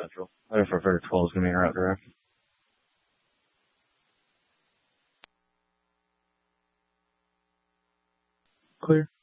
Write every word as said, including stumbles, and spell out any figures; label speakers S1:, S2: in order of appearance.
S1: Central. I don't know if our twelve is going to be our out direct. Clear.